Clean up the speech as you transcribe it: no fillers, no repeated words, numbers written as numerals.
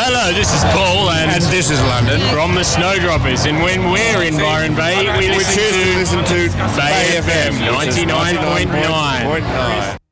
Hello, this is Paul And this is London. from the Snowdroppers, and when we're in Byron Bay, we We choose to listen to Bay FM which is 99.9. 99.9.